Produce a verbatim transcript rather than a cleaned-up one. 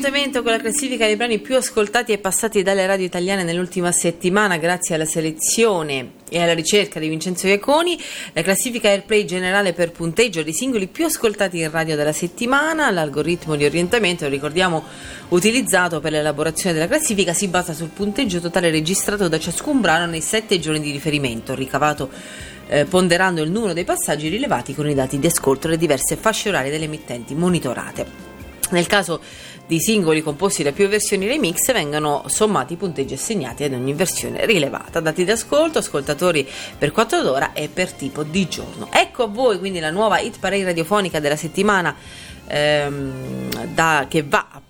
appuntamento con la classifica dei brani più ascoltati e passati dalle radio italiane nell'ultima settimana grazie alla selezione e alla ricerca di Vincenzo Iaconi. La classifica Airplay generale per punteggio dei singoli più ascoltati in radio della settimana. L'algoritmo di orientamento, ricordiamo, utilizzato per l'elaborazione della classifica, si basa sul punteggio totale registrato da ciascun brano nei sette giorni di riferimento, ricavato eh, ponderando il numero dei passaggi rilevati con i dati di ascolto delle diverse fasce orarie delle emittenti monitorate. Nel caso di singoli composti da più versioni remix, vengono sommati i punteggi assegnati ad ogni versione rilevata, dati di ascolto, ascoltatori per quarto d'ora e per tipo di giorno. Ecco a voi quindi la nuova hit parade radiofonica della settimana, ehm, da, che va